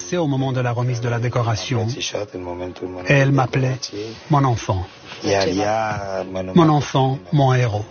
dansé au moment de la remise de la décoration. Et elle m'appelait mon enfant. Mon enfant, mon héros.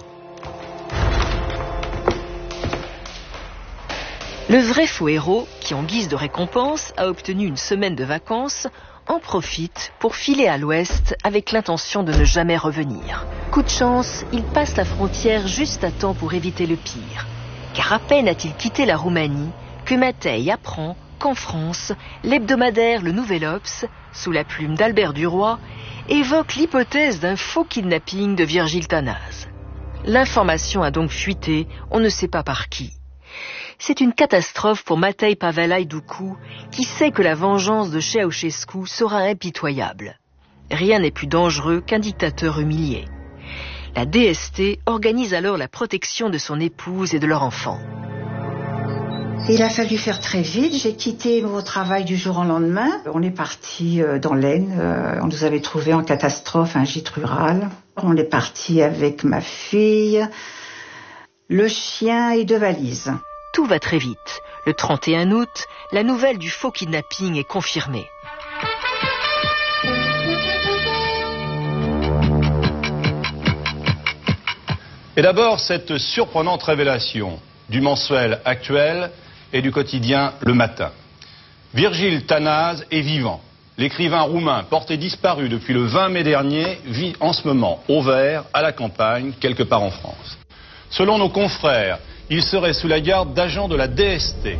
Le vrai faux héros, qui en guise de récompense a obtenu une semaine de vacances, en profite pour filer à l'ouest avec l'intention de ne jamais revenir. Coup de chance, il passe la frontière juste à temps pour éviter le pire. Car à peine a-t-il quitté la Roumanie que Matei apprend qu'en France, l'hebdomadaire Le Nouvel Obs, sous la plume d'Albert Duroy, évoque l'hypothèse d'un faux kidnapping de Virgile Tanase. L'information a donc fuité, on ne sait pas par qui. C'est une catastrophe pour Matei Pavelaï-Doucou, qui sait que la vengeance de Ceausescu sera impitoyable. Rien n'est plus dangereux qu'un dictateur humilié. La DST organise alors la protection de son épouse et de leur enfant. Il a fallu faire très vite. J'ai quitté mon travail du jour au lendemain. On est parti dans l'Aisne. On nous avait trouvé en catastrophe un gîte rural. On est parti avec ma fille, le chien et 2 valises. Tout va très vite. Le 31 août, la nouvelle du faux kidnapping est confirmée. Et d'abord, cette surprenante révélation du mensuel Actuel et du quotidien Le Matin. Virgile Tanase est vivant. L'écrivain roumain, porté disparu depuis le 20 mai dernier, vit en ce moment au vert, à la campagne, quelque part en France. Selon nos confrères, il serait sous la garde d'agents de la DST.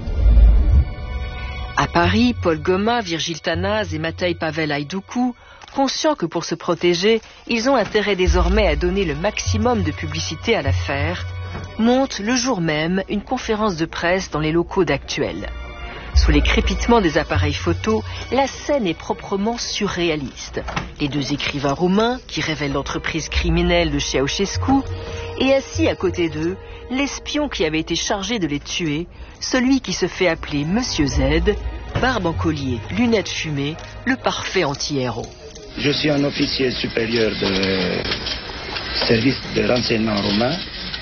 À Paris, Paul Goma, Virgile Tanase et Matei Pavelaï-Doucou, conscients que pour se protéger, ils ont intérêt désormais à donner le maximum de publicité à l'affaire, montent le jour même une conférence de presse dans les locaux d'Actuel. Sous les crépitements des appareils photo, la scène est proprement surréaliste. Les 2 écrivains roumains, qui révèlent l'entreprise criminelle de Ceausescu, et assis à côté d'eux, l'espion qui avait été chargé de les tuer, celui qui se fait appeler Monsieur Z, barbe en collier, lunettes fumées, le parfait anti-héros. Je suis un officier supérieur de service de renseignement roumain,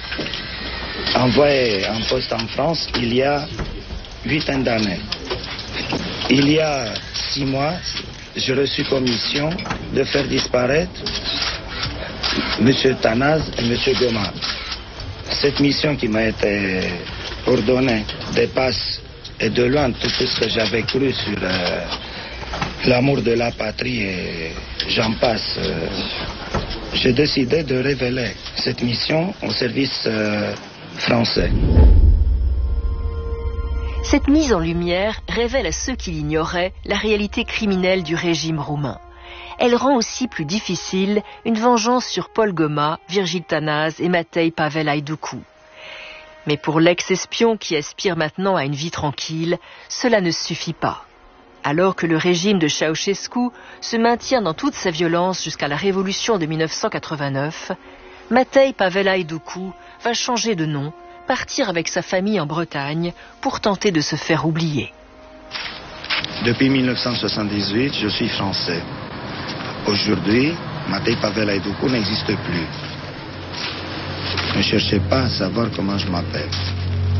envoyé en poste en France il y a 8 d'années. Il y a 6 mois, j'ai reçu commission de faire disparaître M. Tanase et M. Goma. Cette mission qui m'a été ordonnée dépasse et de loin tout ce que j'avais cru sur l'amour de la patrie et j'en passe. J'ai décidé de révéler cette mission au service français. Cette mise en lumière révèle à ceux qui l'ignoraient la réalité criminelle du régime roumain. Elle rend aussi plus difficile une vengeance sur Paul Goma, Virgile Tanase et Matei Pavelaï-Doucou. Mais pour l'ex-espion qui aspire maintenant à une vie tranquille, cela ne suffit pas. Alors que le régime de Ceausescu se maintient dans toute sa violence jusqu'à la révolution de 1989, Matei Pavelaï-Doucou va changer de nom, partir avec sa famille en Bretagne pour tenter de se faire oublier. Depuis 1978, je suis français. Aujourd'hui, Matei Pavelaï-Doucou n'existe plus. Ne cherchez pas à savoir comment je m'appelle.